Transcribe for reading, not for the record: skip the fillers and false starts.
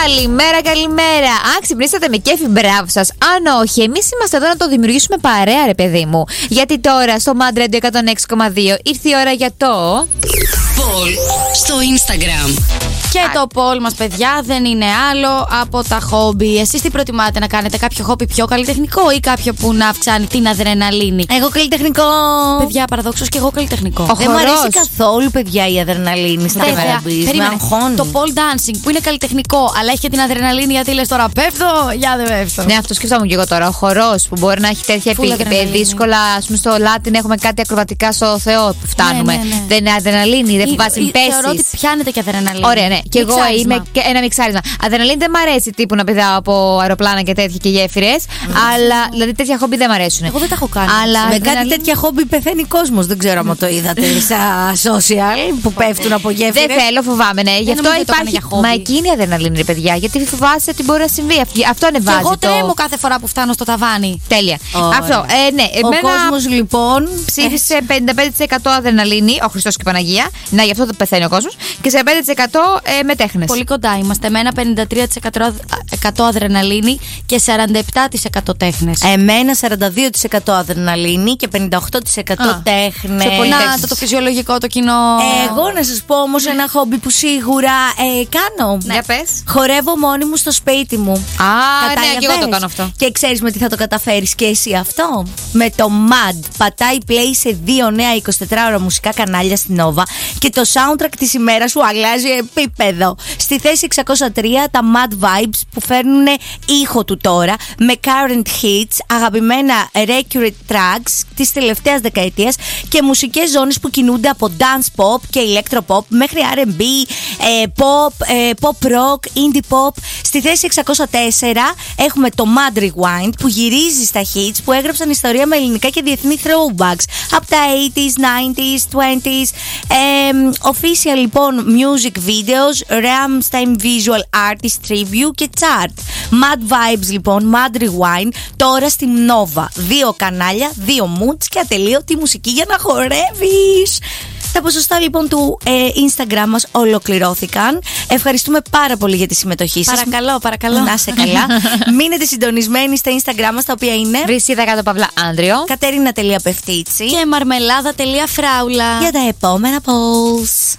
Καλημέρα, καλημέρα. Αν ξυπνήσατε με κέφι, μπράβο σας. Αν όχι, εμείς είμαστε εδώ να το δημιουργήσουμε παρέα, ρε παιδί μου. Γιατί τώρα στο Mad Radio 106,2 ήρθε η ώρα για το Poll στο Instagram. Και το poll μας, παιδιά, δεν είναι άλλο από τα χόμπι. Εσείς τι προτιμάτε, να κάνετε κάποιο χόμπι πιο καλλιτεχνικό ή κάποιο που να αυξάνει την αδρεναλίνη? Εγώ καλλιτεχνικό. Παιδιά, παραδόξως και εγώ καλλιτεχνικό. Δεν μου αρέσει καθόλου, παιδιά, η αδρεναλίνη στα χόμπι. Το pole dancing που είναι καλλιτεχνικό, αλλά έχει και την αδρεναλίνη, γιατί λες τώρα πέφτω, για δεν πέφτω. Ναι, αυτό σκεφτόμουν και εγώ τώρα. Ο χορός που μπορεί να έχει τέτοια δύσκολα. Ας πούμε, στο Latin έχουμε κάτι ακροβατικά στο Θεό που φτάνουμε. Ναι. Δεν είναι αδρεναλίνη, δεν φοβάσαι πέσει. Θεωρώ ότι πιάνετε και αδρεναλίνη. Ωραία, ναι. Και εγώ είμαι ένα μιξάρισμα. Αδρεναλίνη δεν μ' αρέσει τύπου να πηδάω από αεροπλάνα και τέτοια και γέφυρες. Αλλά δηλαδή τέτοια χόμπι δεν μ' αρέσουν. Εγώ δεν τα έχω κάνει. Αλλά με κάτι τέτοια χόμπι πεθαίνει κόσμος. Δεν ξέρω αν το είδατε στα social που πέφτουν από γέφυρες. Δεν θέλω, φοβάμαι, ναι. Γι' αυτό υπάρχει. Μα εκείνη η αδρεναλίνη, ρε παιδιά. Γιατί φοβάσαι ότι μπορεί να συμβεί. Αυτό ανεβάζει. Εγώ τρέμω κάθε φορά που φτάνω στο ταβάνι. Τέλεια. Αυτό. Ναι, ο κόσμος λοιπόν ψήφισε 55% αδρεναλίνη, ο Χριστός και η Παναγία. Να, γι' αυτό το πεθαίνει ο κόσμος. Και σε 5% με τέχνες. Πολύ κοντά είμαστε. Με ένα 53% αδρεναλίνη και 47% τέχνες. Εμένα 42% αδρεναλίνη και 58% τέχνες. Να, το φυσιολογικό, το κοινό. Εγώ να σας πω όμως ένα χόμπι που σίγουρα κάνω. Ναι, πες. Χορεύω μόνη μου στο σπίτι μου. Ναι, και εγώ το κάνω αυτό. Και ξέρεις με τι θα το καταφέρεις και εσύ αυτό? Με το MAD. Πατάει play σε 2 νέα 24ωρα μουσικά κανάλια στην Nova και το soundtrack της ημέρας σου αλλάζει επίπεδο. Στη θέση 603 τα Mad Vibes που φέρνουν ήχο του τώρα με current hits, αγαπημένα recurrent tracks της τελευταίας δεκαετίας και μουσικές ζώνες που κινούνται από dance pop και electro pop μέχρι R&B, pop, pop rock, indie pop. Στη θέση 604 έχουμε το Mad Rewind που γυρίζει στα hits που έγραψαν ιστορία με ελληνικά και διεθνή throwbacks από τα 80s, 90s, 20s. Official λοιπόν music videos, Rammstein Visual Artist Tribute και chart. Mad Vibes λοιπόν, Mad Rewind, τώρα στην Nova. 2 κανάλια, 2 moods και ατελείωτη μουσική για να χορεύεις. Τα ποσοστά λοιπόν του Instagram μας ολοκληρώθηκαν. Ευχαριστούμε πάρα πολύ για τη συμμετοχή σας. Παρακαλώ. Να είστε καλά. Μείνετε συντονισμένοι στα Instagram μας, τα οποία είναι Βρυσίδα_Άντριο, Κατερίνα.Πευτίτσι και Μαρμελάδα.Φράουλα για τα επόμενα polls.